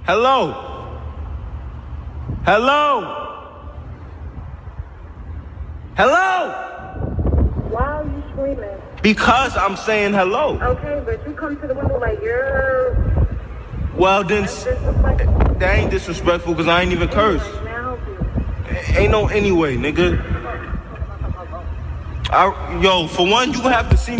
Hello? Hello? Hello? Why are you screaming? Because I'm saying hello. Okay, but you come to the window like you're... Well, then, That's disrespectful. that ain't disrespectful because I ain't even curse. Anyways, may I help you? Ain't no anyway, nigga. Yo, for one, you gonna have to see me.